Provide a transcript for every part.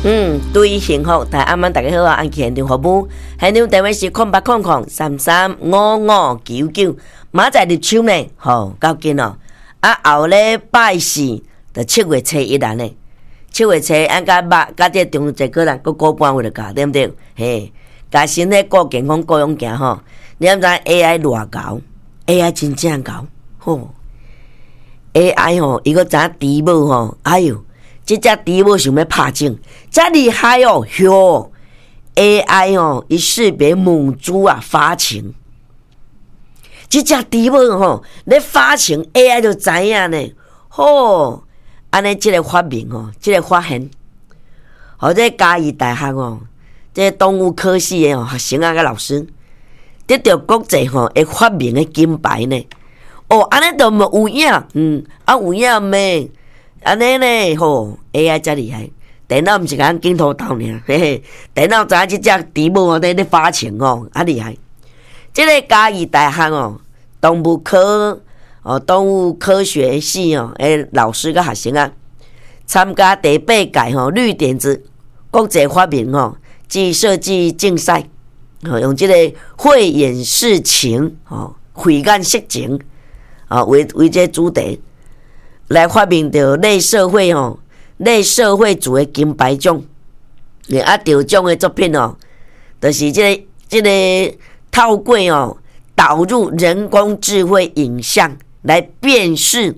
对幸福，大家好啊！按现场服务，现场电话是0800335599，马仔入手呢，够紧哦。后礼拜四就7月初1日呢，7月初按甲这中秋节过啦，过半月就到，对不对？嘿，甲身体顾健康各样行吼。你知 AI 偌高 ？AI 真正高，AI 伊个知猪母哎哟！这只猪母想要拍整，真厉害哦！哟 ，AI 伊识别母猪发情，这只猪母咧发情 ，AI 就知影呢。安尼这个发明这个发现，这嘉义大学这动物科系的学生个老师得到国际会发明的金牌呢。安尼都无有影，有影咩？安尼呢，AI 真厉害，电脑毋是讲镜头头尔，嘿嘿，电脑知影即只猪母咧发情厉害。即个嘉义大学动物科学系诶老师甲学生参加第8届绿点子国际发明暨设计竞赛，用即个慧眼识情慧眼识情为这主题。来发明着类社会组的金牌奖，得奖的作品就是这个透过导入人工智慧影像来辨识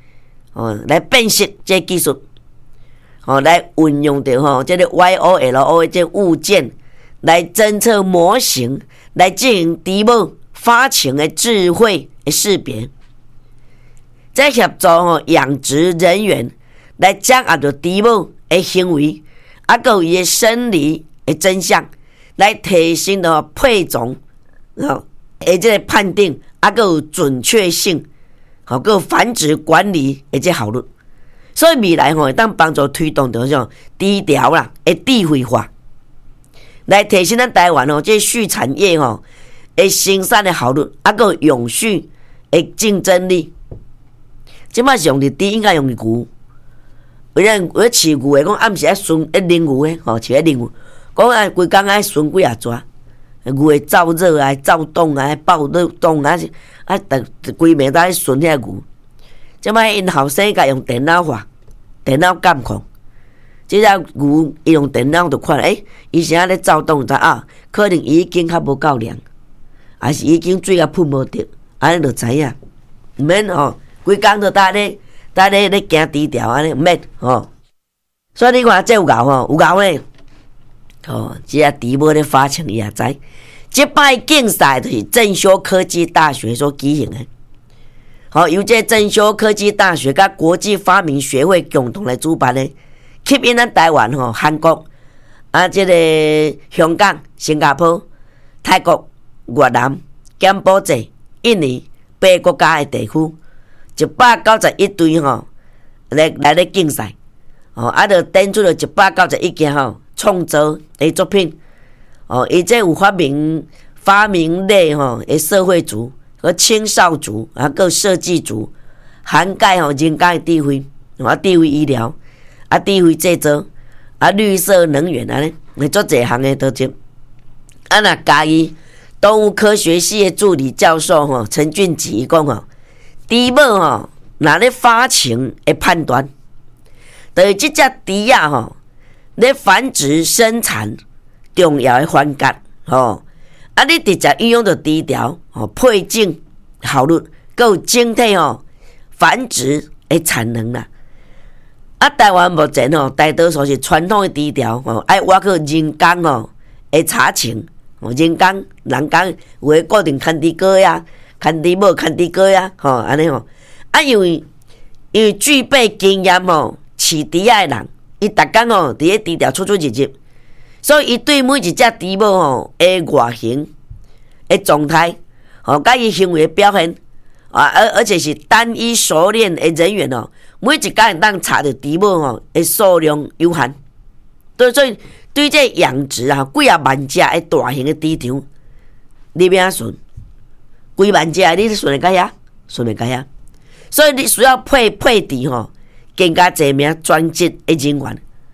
这技术，来运用着这个 YOLO 这物件来侦测模型，来进行猪母发情的智慧的识别。在协助养殖人员来掌握着猪母的行为，有伊的生理的真相，来提升着配种这个判定，有准确性，有繁殖管理的这效率。所以未来会当帮助推动着种低调啦，智慧化，来提升咱台湾这畜产业的生产的效率，有永续的竞争力。即摆是用伫猪，应该用牛。为咱饲牛的讲，暗时爱巡拎牛的，饲拎牛。讲规工爱巡几只，牛会燥热躁动暴动规暝在巡遐牛。即摆因后生甲用电脑化，电脑监控。即只牛伊用电脑就看，伊是咧躁动，知可能伊已经较无够凉，还是已经水喷无着，安尼就知影。毋免规工就咧行低调安尼，毋免所以你看这有够有够呢。即只猪母咧发情伊也知。即摆竞赛就是正修科技大学所举行的，由这正修科技大学甲国际发明学会共同来主办的，吸引咱台湾韩国这个香港、新加坡、泰国、越南、柬埔寨、印尼8个国家的地区。191队来竞赛，就展出了191件创造的作品。伊这有发明类的社会组和青少族个设计组，涵盖人工的智慧智慧医疗智慧制造绿色能源安尼，做这项的都接。若嘉义动物科学系的助理教授陈俊吉讲猪母若咧发情的判断，就是这只猪咧繁殖生产重要的环节你直接运用着低调配种效率，还有整体繁殖的产能啦。台湾目前大多数是传统的低调爱挖去人工的查情，人工有诶固定看猪哥呀。看猪母、看猪哥呀，安尼因为具备经验饲猪仔的人，伊逐工伫咧低调出入，所以伊对每一只猪母的外形、的状态，甲伊行为的表现，而且是单一熟练的人员每一工当查到猪母的数量有限，所以对这养殖几啊万只的大型的猪场，你要安顺？几万只，你顺会到遐？顺会到遐。所以你需要配置更加侪名专职的人员，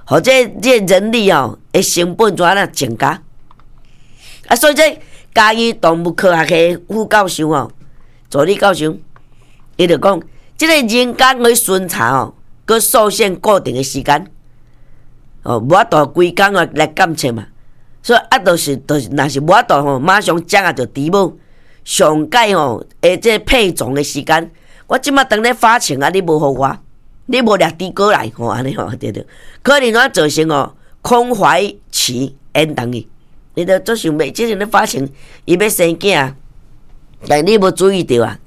或者这人力的成本怎啊增加？所以这嘉义动物科学系副教授助理教授，伊就讲，这个人工的巡查佮受限固定的时间，无法度规工来监测嘛。所以若是若是无法度马上掌握着猪母上届这配种的时间。我即马当咧发情你无互我，你无掠猪过来安尼对，可能造成空怀期延长去。你都做想袂，即阵咧发情，伊要生囝，但你无注意到啊，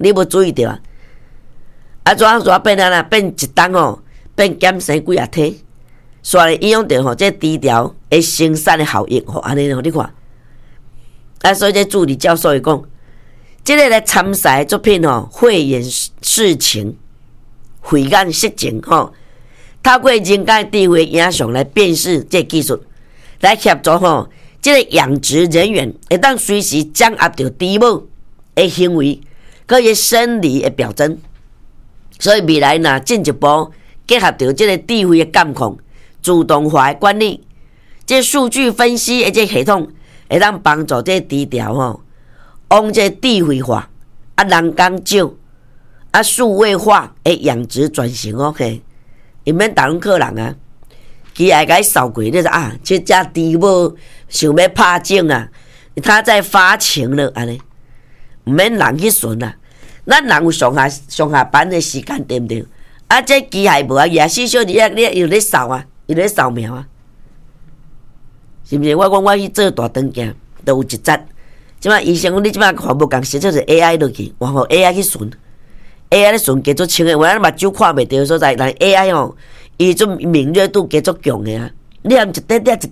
怎变啦？变一冬变减生几啊体，所以影响到这猪条的生产的效益安尼你看。所以这助理教授伊讲。这个来参赛的作品慧眼视情，慧眼识情透过人工智慧影像来辨识这技术，来协助这个养殖人员会当随时掌握到猪母的行为，佮伊生理的表征。所以未来若进一步结合到这个智慧的监控、自动化的管理，这数据分析的这系统会当帮助这猪条往这智慧化、人工少、数位化的养殖转型OK， 因免大拢客人啊，伊会甲伊扫过，你说这只猪母想要拍种啊，他在发情了安尼，毋免人去巡啊。咱人有上下班的时间对毋对？这机械无24小时你又咧扫啊，又咧扫描啊，是毋是？我讲我去做大肠镜，都有一节。即摆医生讲，你即摆全部共设就是 AI 落去，然后 AI 去巡 ，AI 咧巡加足清诶，我咱目睭看袂到的所在，但 AI 伊种敏锐度加足强诶啊！你含一点点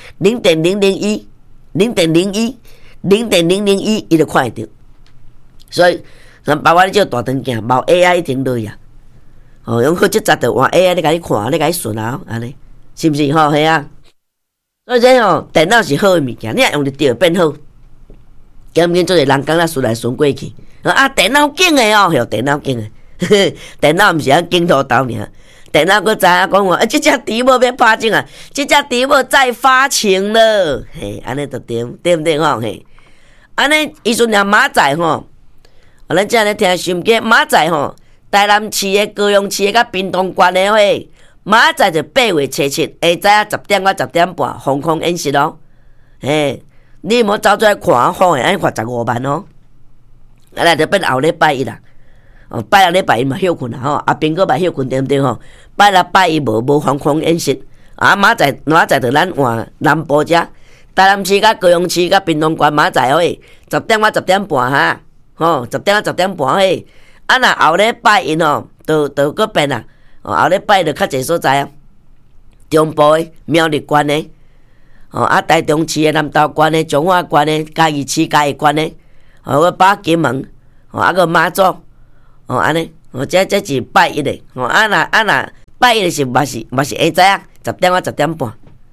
0.001、0.001，伊就看会到。所以，咱包括你做大肠镜，冇 AI 一定落啊。用好即节就换 AI 咧，甲你看，咧甲你巡啊，安尼是毋是？系啊。所以这电脑是好诶物件，你若用得着变好。减减做者人工顺来顺过去，电脑紧诶电脑紧诶，电脑毋是按镜头刀尔，电脑佫知影讲这只猪母要拍种啊，这只猪母在发情了，嘿，安尼就对毋对嘿？安尼伊阵连马仔咱正咧听新闻，马仔台南市诶、高雄市诶、甲屏东县诶马仔就8月初7下早10点到10点半防空演习嘿。你莫走出来看好诶，安尼罚15万来就变后礼拜一啦。拜六礼拜一嘛休困啦阿兵哥嘛休困对毋对拜六拜一无防空演习，马仔就咱换南部遮，台南市甲高雄市甲屏东县马仔10点到10点半10点到10点半若后礼拜一就佫变啦。后礼拜就较济所在中部诶、苗栗县诶。台中市诶、南投县诶、彰化县诶、嘉义市嘉义县诶，个把金门，个马祖，安尼，这是拜一诶，若拜一是嘛是下早10点到10点半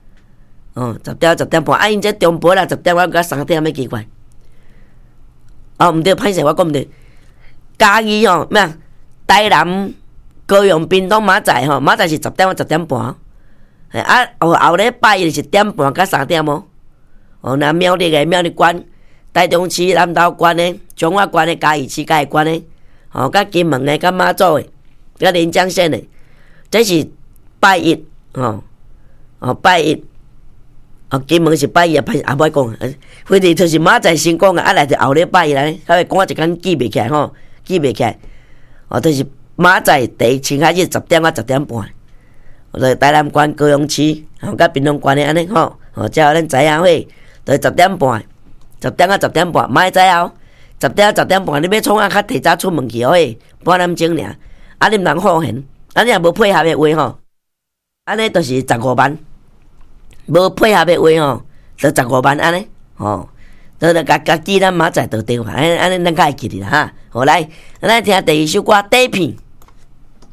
，10点到10点半，因这中部啦10点到3点，咩奇怪？毋对，歹势，我讲毋对，嘉义咩台南、高雄、屏东、马仔马仔是10点到10点半。后礼拜一是1点半到3点那苗栗县、台中市、南投县的、彰化县的、嘉义市嘉义县的，甲金门的、甲马祖的、甲连江县的，这是拜一拜一。金门是拜一也袂讲，反正就是马仔先讲来就后礼拜一来，较会讲一工记袂起来记袂起来。就是马仔第先开始10点到10点半。台南县、高雄市，甲屏东县的安尼只要咱知影会，就10点半，10点到10点半，莫知影10点到10点半，你要创较提早出门去半点钟尔，你毋通好闲，你若无配合的话安尼就是15万，无配合的话就15万安尼就甲记咱马仔就对安尼咱较会记哩啦好来，咱听第二首歌《底片》。